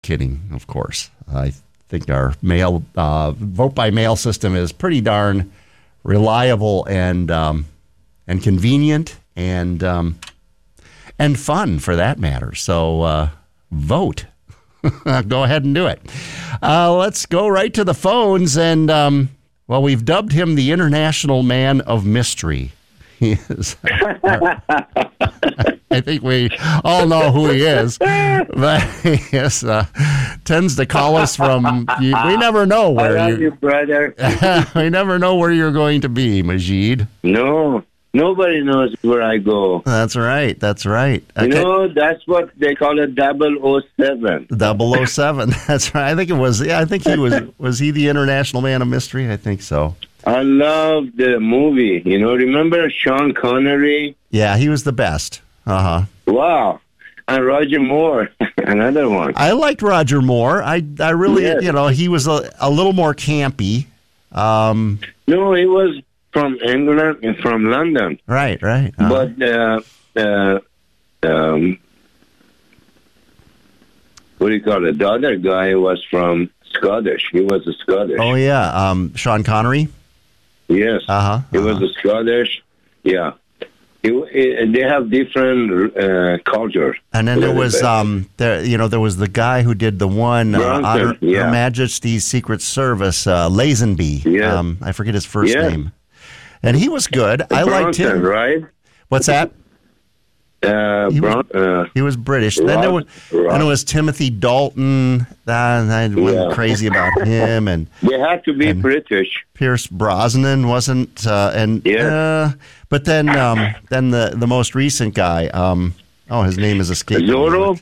Kidding, of course. I think our mail vote by mail system is pretty darn reliable and convenient and fun for that matter. So vote. Go ahead and do it. Let's go right to the phones. And, we've dubbed him the International Man of Mystery. He is. I think we all know who he is. But he tends to call us from. We never know where I love you, brother. We never know where you're going to be, Majid. No. Nobody knows where I go. That's right. That's right. Okay. You know, that's what they call it, 007. 007. That's right. I think it was. Yeah, I think he was. Was he the International Man of Mystery? I think so. I love the movie. You know, remember Sean Connery? Yeah, he was the best. Wow. And Roger Moore, another one. I liked Roger Moore. I really, he was a little more campy. No, he was from England and from London. Right. But what do you call it? The other guy was from Scottish. He was a Scottish. Oh yeah, Sean Connery. Yes. He was a Scottish. Yeah. They have different culture. And then there was there was the guy who did the one Her Majesty's Secret Service, Lazenby. Yeah. I forget his first name. And he was good. I liked him. Right? What's that? He was British. Then there was Timothy Dalton. I went crazy about him, and they had to be British. Pierce Brosnan wasn't, but then the most recent guy. His name is escaping. Zorro.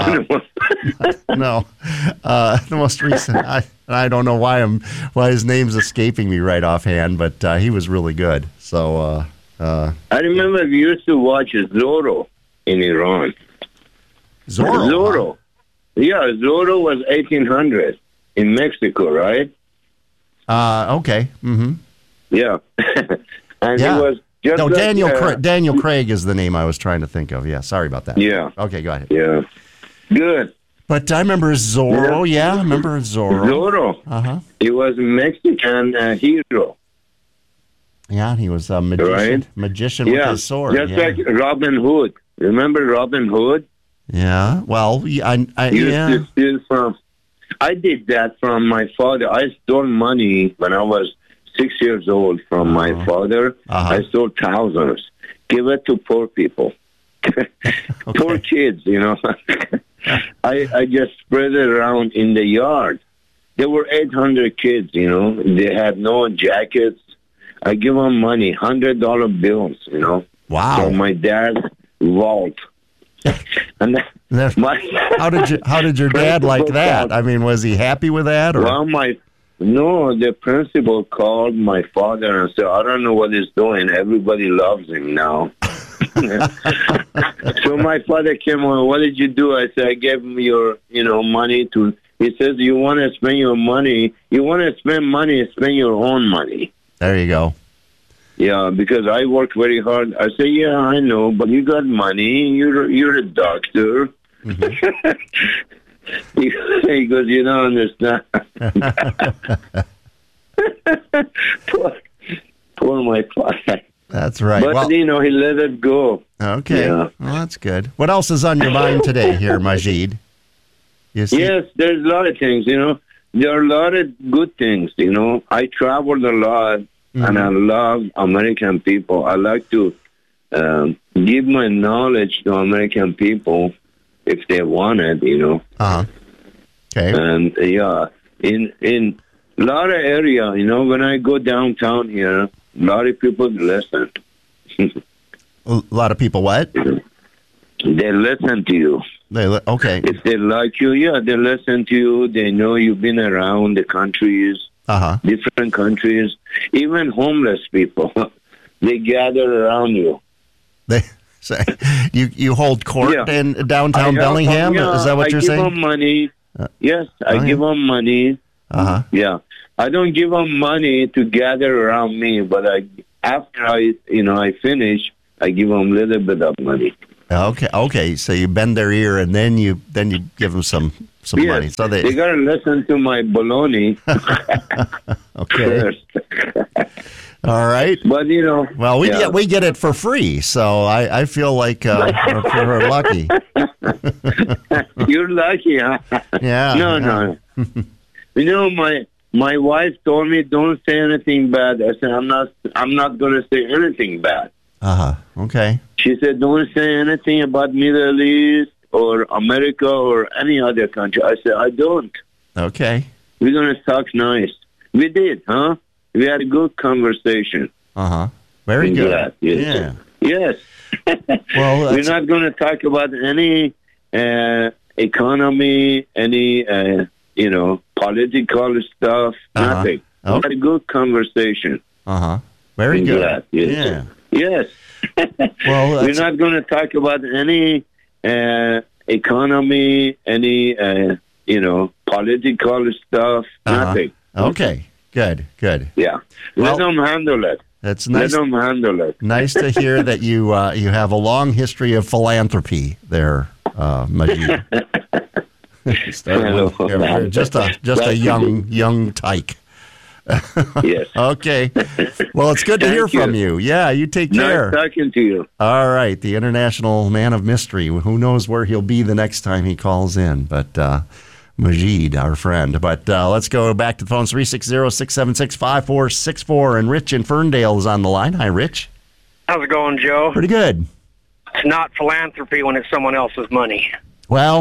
No, the most recent. I don't know why his name's escaping me right offhand, but he was really good. So. I remember we used to watch Zorro in Iran. Zorro. Yeah, Zorro was 1800 in Mexico, right? Okay. Mm-hmm. Yeah. And he was just Daniel Craig is the name I was trying to think of. Yeah, sorry about that. Yeah. Okay, go ahead. Yeah. Good. But I remember Zorro. Yeah, I remember Zorro. Zorro. He was a Mexican hero. Yeah, he was a magician with his sword. Just like Robin Hood. Remember Robin Hood? Yeah. Well, I did that from my father. I stole money when I was 6 years old from my father. I stole thousands. Give it to poor people. Poor kids, I just spread it around in the yard. There were 800 kids, They had no jackets. I give them money, $100 bills, Wow. From my dad's vault. And how did your dad like that? I mean, was he happy with that? Or? Well, the principal called my father and said, I don't know what he's doing. Everybody loves him now. So my father came on, what did you do? I said, I gave him your, money to, he says, you want to spend your money, spend your own money. There you go. Yeah, because I worked very hard. I say, yeah, I know, but you got money. You're a doctor. Mm-hmm. He goes, you don't understand. poor my father. That's right. But, he let it go. Okay. Yeah. Well, that's good. What else is on your mind today here, Majid? Yes, there's a lot of things, There are a lot of good things, I traveled a lot, and I love American people. I like to give my knowledge to American people if they want it, Okay. And, in a lot of area, when I go downtown here, a lot of people listen. A lot of people what? They listen to you. Okay. If they like you, they listen to you. They know you've been around the countries, different countries. Even homeless people, they gather around you. They say you hold court in downtown Bellingham. Is that what you're saying? I give them money. Yes, I give them money. Yeah, I don't give them money to gather around me, but after I finish, I give them a little bit of money. Okay. So you bend their ear, and then you give them some money. So they got to listen to my baloney. Okay. First. All right. But well, we get it for free, so I feel like we're lucky. You're lucky, huh? Yeah. No. My wife told me don't say anything bad. I said I'm not going to say anything bad. Okay. She said don't say anything about Middle East or America or any other country. I said I don't. Okay. We're going to talk nice. We did, huh? We had a good conversation. Very good. Yeah. Yes. Well, we're not going to talk about any economy, any political stuff. Nothing. We had a good conversation. Very good. Yeah. Yes. Well, we're not going to talk about any economy, any political stuff. Nothing. Okay. Good. Yeah. Let them handle it. That's nice. Let them handle it. Nice to hear that you have a long history of philanthropy there, Majid. Just a young tyke. Yes. Okay. Well, it's good to hear from you. Yeah, you take care. Nice talking to you. All right. The international man of mystery. Who knows where he'll be the next time he calls in, but Majid, our friend. But let's go back to the phones, 360-676-5464. And Rich in Ferndale is on the line. Hi, Rich. How's it going, Joe? Pretty good. It's not philanthropy when it's someone else's money. Well,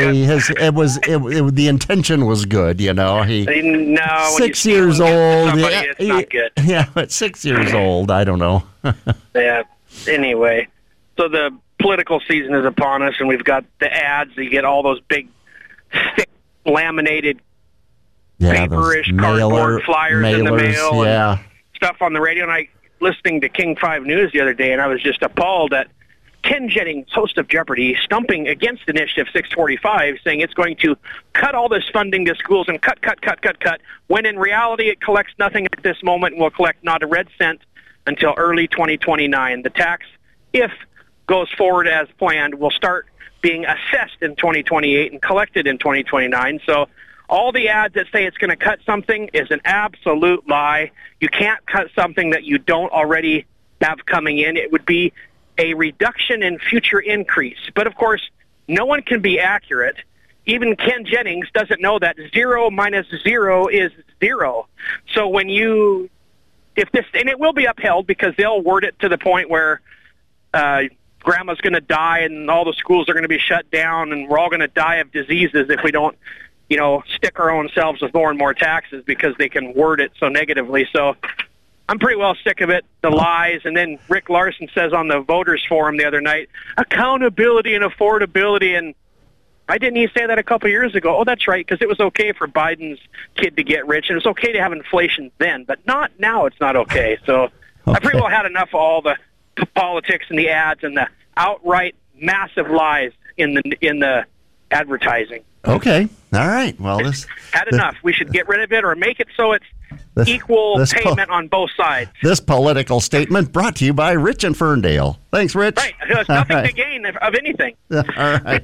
the intention was good, No, 6 years old. It's not good. Yeah, but 6 years old, I don't know. Yeah. Anyway, so the political season is upon us, and we've got the ads. You get all those big, thick, laminated, paperish cardboard flyers in the mail, and stuff on the radio. And I listening to King 5 News the other day, and I was just appalled at Ken Jennings, host of Jeopardy, stumping against Initiative 645, saying it's going to cut all this funding to schools and cut, when in reality it collects nothing at this moment and will collect not a red cent until early 2029. The tax, if goes forward as planned, will start being assessed in 2028 and collected in 2029. So all the ads that say it's going to cut something is an absolute lie. You can't cut something that you don't already have coming in. It would be a reduction in future increase. But, of course, no one can be accurate. Even Ken Jennings doesn't know that 0 minus 0 is 0. So when and it will be upheld because they'll word it to the point where grandma's going to die and all the schools are going to be shut down and we're all going to die of diseases if we don't, stick our own selves with more and more taxes because they can word it so negatively. So I'm pretty well sick of it, the lies. And then Rick Larson says on the voters forum the other night, accountability and affordability. And why didn't he say that a couple of years ago? Oh, that's right, because it was okay for Biden's kid to get rich, and it's okay to have inflation then, but not now. It's not okay. So I pretty well had enough of all the politics and the ads and the outright massive lies in the advertising. Okay. All right. Well, had enough. We should get rid of it or make it so it's equal payment on both sides. This political statement brought to you by Rich and Ferndale. Thanks, Rich. Right. There's nothing to gain of anything. All right.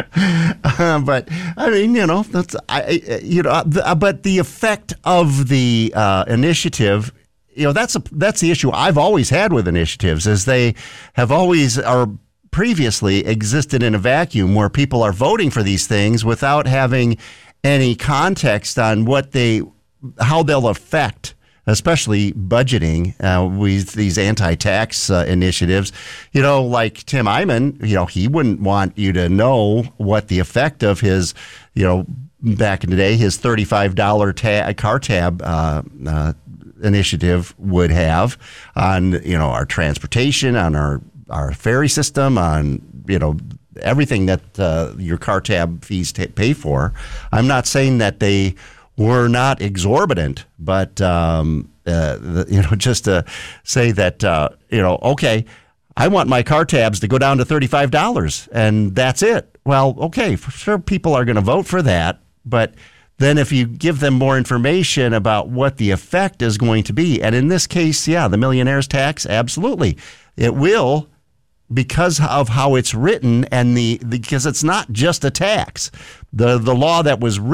But I mean, but the effect of the initiative, that's the issue I've always had with initiatives, is they have always previously existed in a vacuum where people are voting for these things without having any context on how they'll affect, especially budgeting, with these anti-tax initiatives. Like Tim Eyman, he wouldn't want you to know what the effect of his, back in the day, his $35 car tab initiative would have on, our transportation, on our ferry system, on, everything that your car tab fees pay for. I'm not saying that they were not exorbitant, but just to say that okay, I want my car tabs to go down to $35 and that's it. Well, okay, for sure people are going to vote for that, but then if you give them more information about what the effect is going to be, and in this case, the millionaire's tax, absolutely, it will because of how it's written and because it's not just a tax. The law that was written